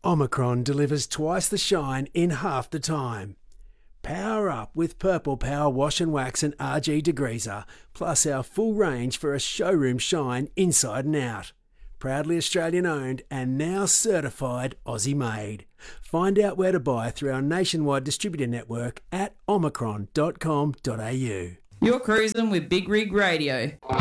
Omicron delivers twice the shine in half the time. Power up with Purple Power Wash and Wax and RG Degreaser, plus our full range for a showroom shine inside and out. Proudly Australian owned and now certified Aussie made. Find out where to buy through our nationwide distributor network at omicron.com.au. You're cruising with Big Rig Radio.